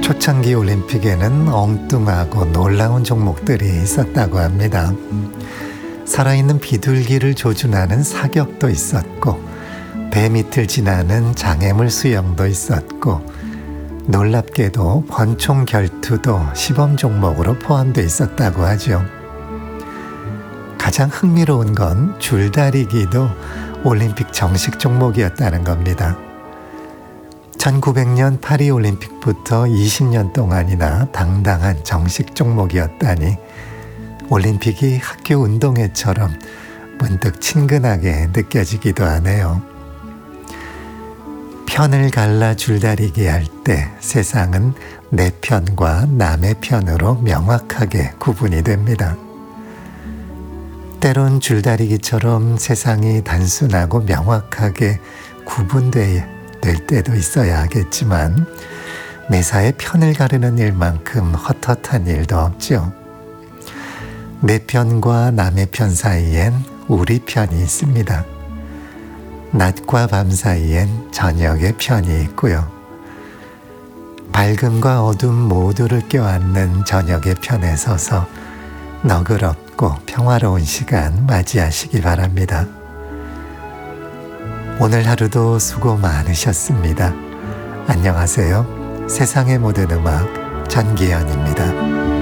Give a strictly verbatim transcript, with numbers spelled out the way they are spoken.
초창기 올림픽에는 엉뚱하고 놀라운 종목들이 있었다고 합니다. 살아있는 비둘기를 조준하는 사격도 있었고, 배 밑을 지나는 장애물 수영도 있었고, 놀랍게도 권총 결투도 시범 종목으로 포함되어 있었다고 하죠. 가장 흥미로운 건 줄다리기도 올림픽 정식 종목이었다는 겁니다. 천구백 년 파리올림픽부터 이십 년 동안이나 당당한 정식 종목이었다니 올림픽이 학교 운동회처럼 문득 친근하게 느껴지기도 하네요. 편을 갈라 줄다리기 할 때 세상은 내 편과 남의 편으로 명확하게 구분이 됩니다. 때론 줄다리기처럼 세상이 단순하고 명확하게 구분될 때도 있어야 하겠지만 매사에 편을 가르는 일만큼 헛헛한 일도 없죠. 내 편과 남의 편 사이엔 우리 편이 있습니다. 낮과 밤 사이엔 저녁의 편이 있고요. 밝음과 어둠 모두를 껴안는 저녁의 편에 서서 너그럽고 평화로운 시간 맞이하시기 바랍니다. 오늘 하루도 수고 많으셨습니다. 안녕하세요. 세상의 모든 음악 전기현입니다.